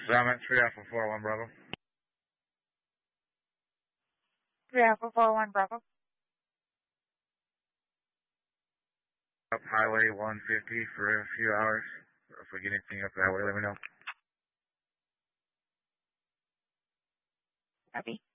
Summit 3 Alpha 41 Bravo. 3 Alpha 41 Bravo. Up Highway 150 for a few hours. If we get anything up that way, let me know. Copy.